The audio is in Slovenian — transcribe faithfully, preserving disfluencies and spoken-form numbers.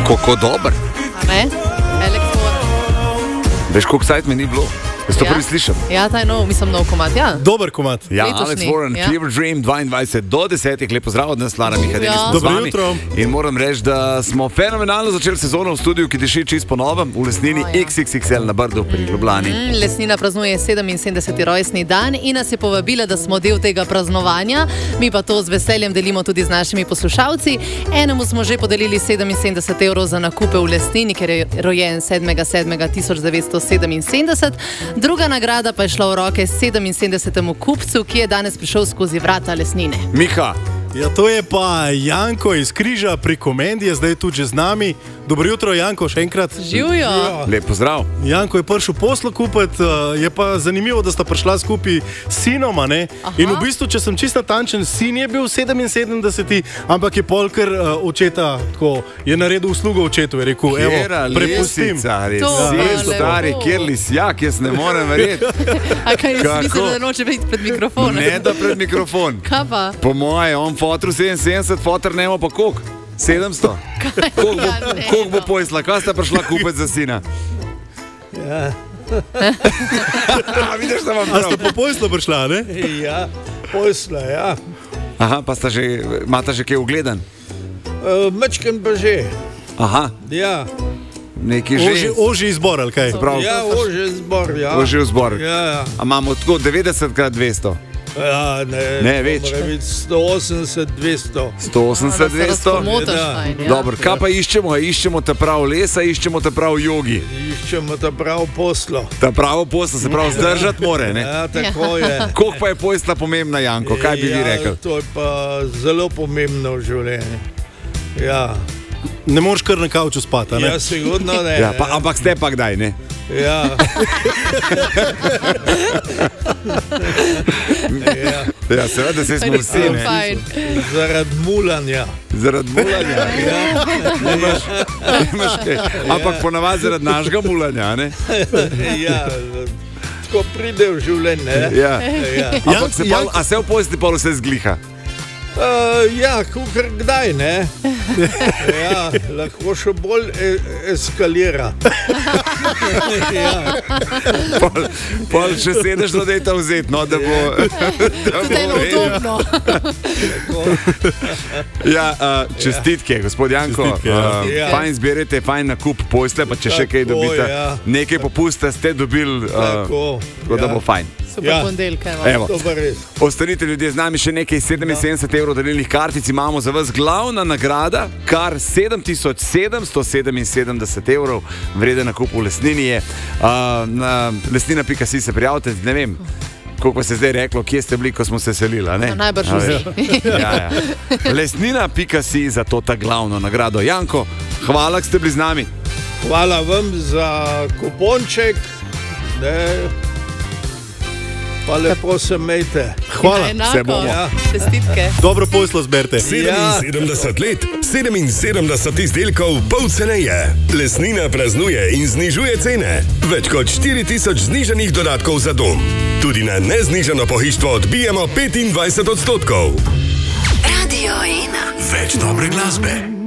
Kako dober. Ne? Elektrona. Veš, koliko sajt mi ni bilo? Jaz to Ja. prvi slišam. Ja, ta je nov, mislim, nov komad, ja. Dober komad. Ja, Letošnji, Alex Warren, ja. Fever Dream, dvaindvajset do desetih, lepo zdrav od nas, Lara Mihajlović, Ja. smo z Dobro vami. jutro. In moram reči, da smo fenomenalno začeli sezono v studiu, ki diši čist po novem, v Lesnini O, ja. X X X L na Brdu pri Ljubljani. Mm, Lesnina praznuje sedeminsedemdeseti rojstni dan in nas je povabila, da smo del tega praznovanja. Mi pa to z veseljem delimo tudi z našimi poslušalci. Enemu smo že podelili sedeminsedemdeset evrov za nakupe v Lesnini, ker je rojen sedmega sedmega tisoč devetsto sedeminsedemdeset. Druga nagrada pa je šla v roke sedeminsedemdesetemu kupcu, ki je danes prišel skozi vrata Lesnine. Miha, Ja, to je pa Janko iz Križa pri Komendi, je zdaj tudi že z nami. Dobro jutro, Janko, še enkrat. Živijo! lepo zdrav. Janko je prišel poslo kupiti, eh, je pa zanimivo, da sta prišla skupaj s sinom. a ne? In v bistvu, če sem čisto natančen, sin je bil sedeminsedemdeseti, ampak je polkar uh, očeta, tako je naredil uslugo očetu, je rekel, evo, Kjera prepustim. lesica, res To si, lepo. stari, kjer lisjak, jaz ne morem verjeti. A kaj jaz Kako? mislim, da noče biti pred mikrofonom? Ne da pred mikrofon. Kaj pa? Po moje, on fotru sedeminsedemdeset, fotr nemo pa koliko? sedemsto? Koliko bo, Ja, ne, koliko bo no. pojsla? Kaj sta prišla kupiti za sina? Ja, A, vidiš, da vam A ste prav. po poslu prišla, ne? ja, posla, ja. Aha, pa sta že, imata že kaj ugledan? Uh, Mečkem pa že. Aha, Ja, neki Oži, že. oži izbor, ali kaj? Prav, ja, ože zbor, ja. oži v zbor. Ja, ja. A imamo tako devetdeset krat dvesto? ja ne, Ne, to več. mora biti sto osemdeset, dvesto. sto osemdeset, dvesto? Motaš Ja. fajn, ja. Dobro, kaj pa iščemo? A iščemo ta prav lesa, iščemo ta prav jogi. Iščemo ta prav poslo. Ta pravo posla se prav zdržati more, ne? Ja, tako je. Koliko pa je pojsla pomembna, Janko? Kaj bi vi Ja, rekli? to je pa zelo pomembno v življenju. Ja, Ne moreš kar na kavču spati, a ne? ja sigurno ne. Ja, pa, ampak ste pa kdaj, ne? Ja. ja. Ja, seveda se smo vsi, Res ne? fajn. Zaradi mulanja. Zaradi mulanja. Ja. Imaš, imaš kaj. Ampak ponavadi zaradi našega mulanja, ne? Ja, tako pride v življenje. Ja. Ja. Ampak se pa, Janko- a se v pojsti pa vse zgliha? Uh, ja, kukar kdaj, ne? Ja, lahko še bolj e eskalira. Ja, Pol, pol še sedeš, da je ta vzet, no, da bo... Da Zdaj je bo neudobno. ja, uh, čestitke, gospod Janko. Čestitke, ja. Uh, Ja. fajn zbirate, fajn nakup posle, pa če še kaj Tako, dobite, ja. nekaj popusta ste dobili, uh, Tako, tako da ja. bo fajn. Super Ja. ponedeljka. Evo. to pa res. Ostanite ljudje z nami, še nekaj sedeminsedemdeset evrov delilnih kartic imamo za vas. Glavna nagrada, kar sedem tisoč sedemsto sedeminsedemdeset evrov, vreden nakup v Lesnini je. Uh, na lesnina pika si se prijavite, ne vem, koliko se je zdaj reklo, kje ste bili, ko smo se selili. a ne? No, najbrž A vsi. veš? Ja, ja. lesnina pika si za to ta glavno nagrado. Janko, hvala, da ste bili z nami. Hvala vam za kuponček. Ne. Pa lepo se mejte. Hvala. Enako. Se bomo. Ja. Čestitke. Dobro poslo zberte. sedeminsedemdeset let, sedeminsedemdeset izdelkov pol ceneje. Lesnina praznuje in znižuje cene. Več kot štiri tisoč znižanih dodatkov za dom. Tudi na neznižano pohištvo odbijamo petindvajset odstotkov. Radio ena. Več dobre glasbe.